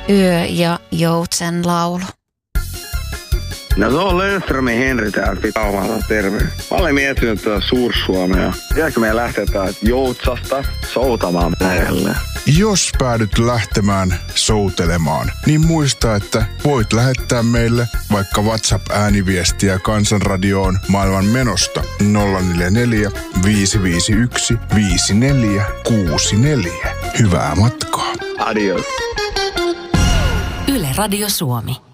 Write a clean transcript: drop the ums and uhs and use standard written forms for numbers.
Yö ja joutsen laulu. No se on Löfströmin Henri täältä Pitaumalta, terve. Mä olen miettinyt tuota Suur-Suomea. Tiedätkö meidän lähteä täältä Joutsasta soutamaan merelle? Jos päädyt lähtemään soutelemaan, niin muista, että voit lähettää meille vaikka WhatsApp-ääniviestiä Kansanradioon maailman menosta 044 551 5464. Hyvää matkaa. Adios. Yle Radio Suomi.